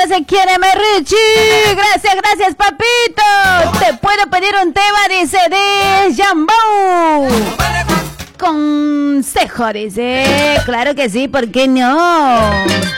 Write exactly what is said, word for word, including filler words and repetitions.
dice, quiéreme Richie. Gracias, gracias, papito. Te puedo pedir un tema, dice, de Jambou. Consejo, dice. Claro que sí, ¿por qué no?